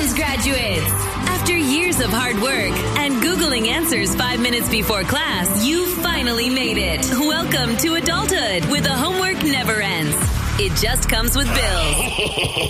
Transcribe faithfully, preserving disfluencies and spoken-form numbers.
college graduates. After years of hard work and Googling answers five minutes before class, you finally made it. Welcome to adulthood, where the homework never ends. It just comes with bills.